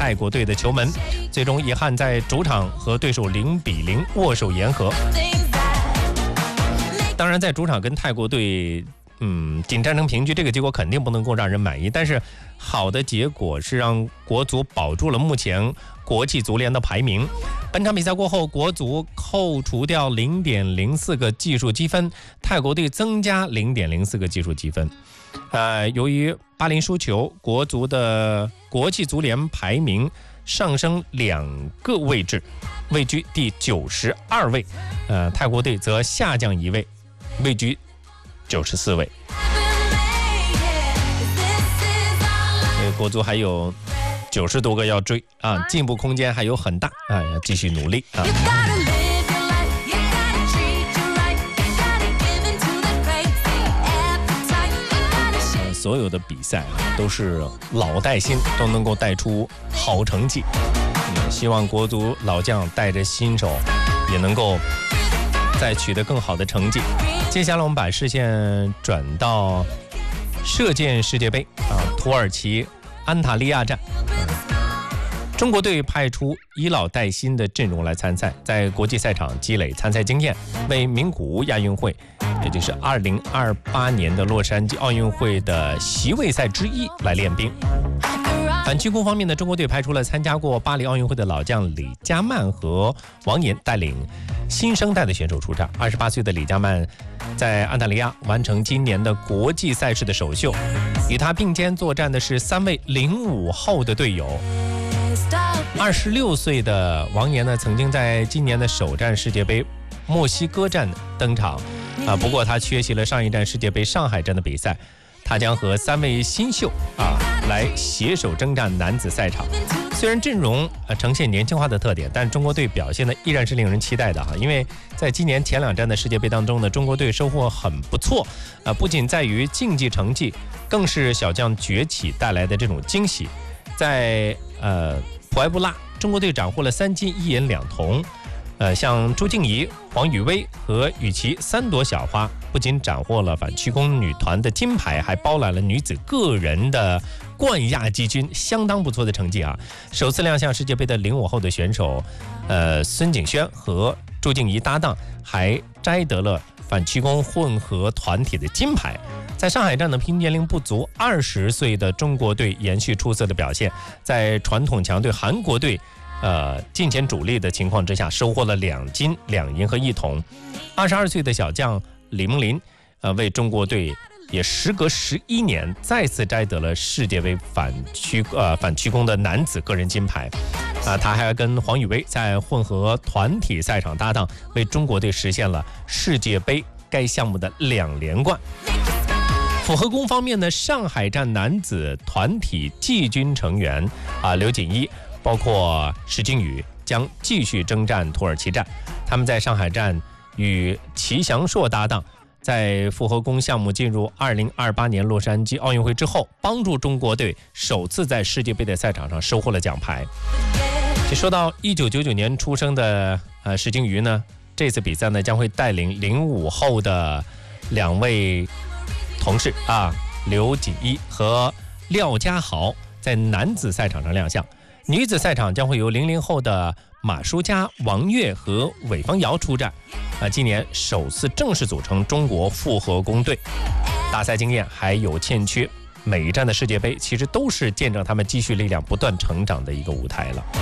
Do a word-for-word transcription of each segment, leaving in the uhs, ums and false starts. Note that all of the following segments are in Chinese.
泰国队的球门，最终遗憾在主场和对手零比零握手言和。当然，在主场跟泰国队嗯，仅战成平局，这个结果肯定不能够让人满意。但是，好的结果是让国足保住了目前国际足联的排名。本场比赛过后，国足扣除掉 零点零四 个技术积分，泰国队增加 零点零四 个技术积分。呃，由于巴林输球，国足的国际足联排名上升两个位置，位居第九十二位。呃，泰国队则下降一位，位居九十四位。所以国足还有九十多个要追啊，进步空间还有很大啊，要继续努力啊。所有的比赛啊，都是老带新，都能够带出好成绩。嗯，希望国足老将带着新手，也能够再取得更好的成绩。接下来我们把视线转到射箭世界杯啊，土耳其安塔利亚站。中国队派出以老带新的阵容来参赛，在国际赛场积累参赛经验，为名古屋亚运会，也就是二零二八年的洛杉矶奥运会的席位赛之一来练兵。反曲弓方面呢，中国队派出了参加过巴黎奥运会的老将李佳曼和王岩，带领新生代的选手出战。二十八岁的李佳曼在安塔利亚完成今年的国际赛事的首秀，与他并肩作战的是三位零五后的队友。二十六岁的王岩呢，曾经在今年的首战世界杯墨西哥站登场啊，不过他缺席了上一站世界杯上海站的比赛。他将和三位新秀啊来携手征战男子赛场。虽然阵容呃呈现年轻化的特点，但中国队表现呢依然是令人期待的哈。因为在今年前两站的世界杯当中呢，中国队收获很不错，呃，不仅在于竞技成绩，更是小将崛起带来的这种惊喜。在呃普埃布拉，中国队斩获了三金一银两铜。呃，像朱静怡、黄雨薇和雨琦三朵小花，不仅斩获了反曲弓女团的金牌，还包揽了女子个人的冠亚季军，相当不错的成绩啊！首次亮相世界杯的零五后的选手，呃，孙景轩和朱静怡搭档，还摘得了反曲弓混合团体的金牌。在上海站的平均年龄不足二十岁的中国队延续出色的表现，在传统强队韩国队呃，近前主力的情况之下，收获了两金两银和一铜。二十二岁的小将李梦麟，呃，为中国队也时隔十一年再次摘得了世界杯反曲呃反曲弓的男子个人金牌。啊、呃，他还跟黄雨薇在混合团体赛场搭档，为中国队实现了世界杯该项目的两连冠。复合弓方面呢，上海站男子团体季军成员啊、呃、刘锦一，包括石金宇将继续征战土耳其站。他们在上海站与齐祥硕搭档，在复合弓项目进入二零二八年洛杉矶奥运会之后，帮助中国队首次在世界杯的赛场上收获了奖牌。说到一九九九年出生的呃石金宇呢，这次比赛呢将会带领零五后的两位同事啊，刘锦一和廖家豪在男子赛场上亮相。女子赛场将会由零零后的马淑佳、王悦和韦方瑶出战，啊，今年首次正式组成中国复合弓队。大赛经验还有欠缺，每一站的世界杯其实都是见证他们积蓄力量不断成长的一个舞台了。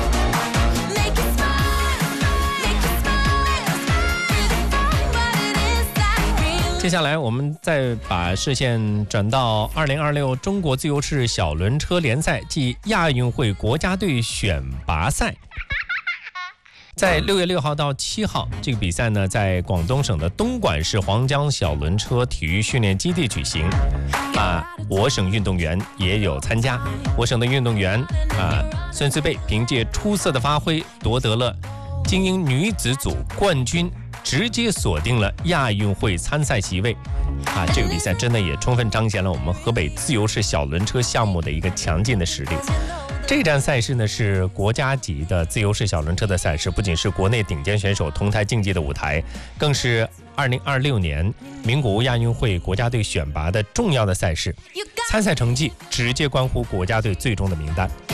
接下来我们再把视线转到二零二六中国自由式小轮车联赛暨亚运会国家队选拔赛。在六月六号到七号，这个比赛呢在广东省的东莞市黄江小轮车体育训练基地举行。啊，我省运动员也有参加。我省的运动员啊孙思贝凭借出色的发挥夺得了精英女子组冠军，直接锁定了亚运会参赛席位。啊，这个比赛真的也充分彰显了我们河北自由式小轮车项目的一个强劲的实力。这站赛事呢是国家级的自由式小轮车的赛事，不仅是国内顶尖选手同台竞技的舞台，更是二零二六年名古屋亚运会国家队选拔的重要的赛事。参赛成绩直接关乎国家队最终的名单。